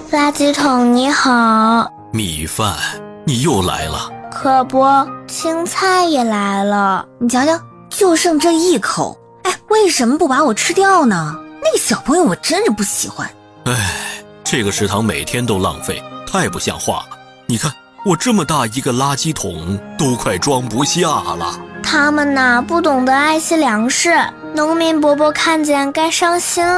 垃圾桶你好。 米饭，你又来了。 可不，青菜也来了。 你瞧瞧，就剩这一口，哎，为什么不把我吃掉呢？那个小朋友我真是不喜欢。 哎，这个食堂每天都浪费，太不像话了。你看，我这么大一个垃圾桶都快装不下了。 他们呐，不懂得爱惜粮食，农民伯伯看见该伤心了。